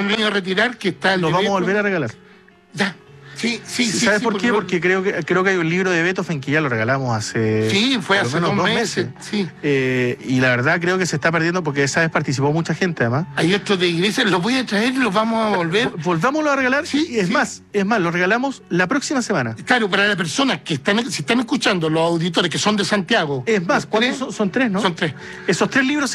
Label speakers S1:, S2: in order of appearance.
S1: han venido a retirar, que está el
S2: Los
S1: de
S2: vamos a
S1: Beethoven.
S2: volver a regalar.
S1: Ya. Sí.
S2: ¿Sabes por qué? Porque creo que hay un libro de Beethoven que ya lo regalamos hace...
S1: Sí, fue
S2: por lo
S1: hace
S2: menos
S1: 2 meses. Sí.
S2: Y la verdad creo que se está perdiendo porque esa vez participó mucha gente, además.
S1: Hay otros de iglesia, los voy a traer y los vamos a volver.
S2: Volvámoslo a regalar.
S1: Sí,
S2: y es más, lo regalamos la próxima semana.
S1: Claro, para las personas que están escuchando, los auditores que son de Santiago.
S2: Es más,
S1: ¿Tres?
S2: ¿cuántos son? Son 3, ¿no?
S1: Son 3.
S2: Esos 3 libros